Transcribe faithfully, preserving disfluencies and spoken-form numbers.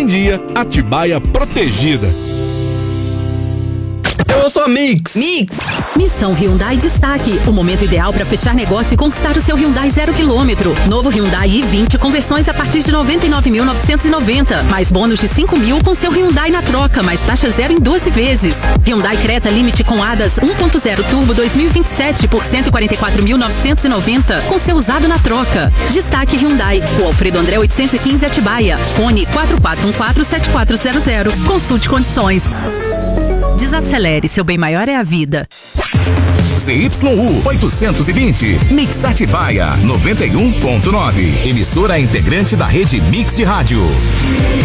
em dia, Atibaia protegida. Eu sou a Mix. Mix. Missão Hyundai Destaque. O momento ideal para fechar negócio e conquistar o seu Hyundai zero quilômetro. Novo Hyundai i vinte com versões a partir de noventa e nove mil novecentos e noventa. Mais bônus de cinco mil com seu Hyundai na troca, mais taxa zero em doze vezes. Hyundai Creta Limite com Hadas um ponto zero Turbo dois mil e vinte e sete por cento e quarenta e quatro mil novecentos e noventa com seu usado na troca. Destaque Hyundai. O Alfredo André oitocentos e quinze Atibaia. Fone quatro quatro um quatro sete quatro zero zero. Consulte condições. Desacelere, seu bem maior é a vida. Z Y U oitocentos e vinte, Mix Atibaia noventa e um ponto nove, emissora integrante da rede Mix de Rádio.